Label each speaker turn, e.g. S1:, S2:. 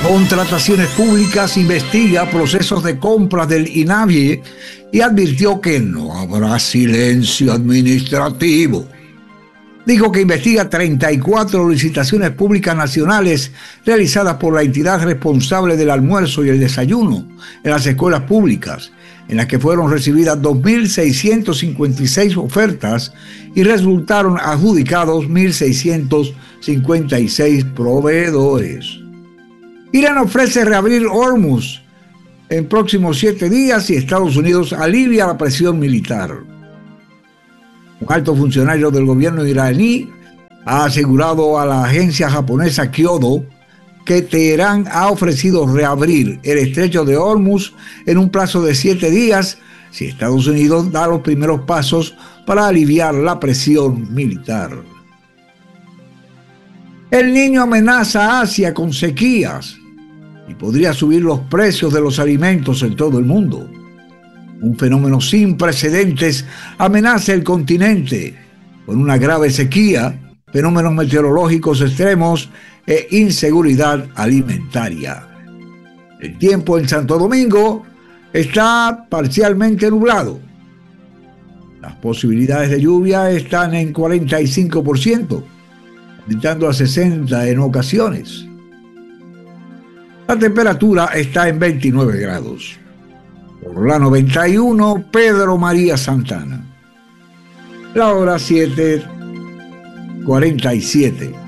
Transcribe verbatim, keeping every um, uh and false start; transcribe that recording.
S1: Contrataciones Públicas investiga procesos de compras del INAVIE y advirtió que no habrá silencio administrativo. Dijo que investiga treinta y cuatro licitaciones públicas nacionales realizadas por la entidad responsable del almuerzo y el desayuno en las escuelas públicas, en las que fueron recibidas dos mil seiscientas cincuenta y seis ofertas y resultaron adjudicados mil seiscientos cincuenta y seis proveedores. Irán ofrece reabrir Hormuz en próximos siete días y Estados Unidos alivia la presión militar. Un alto funcionario del gobierno iraní ha asegurado a la agencia japonesa Kyodo que Teherán ha ofrecido reabrir el estrecho de Hormuz en un plazo de siete días si Estados Unidos da los primeros pasos para aliviar la presión militar. El Niño amenaza a Asia con sequías y podría subir los precios de los alimentos en todo el mundo. Un fenómeno sin precedentes amenaza el continente con una grave sequía, fenómenos meteorológicos extremos e inseguridad alimentaria. El tiempo en Santo Domingo está parcialmente nublado. Las posibilidades de lluvia están en cuarenta y cinco por ciento, aumentando a sesenta por ciento en ocasiones. La temperatura está en veintinueve grados. Por la noventa y uno, Pedro María Santana. La hora siete cuarenta y siete.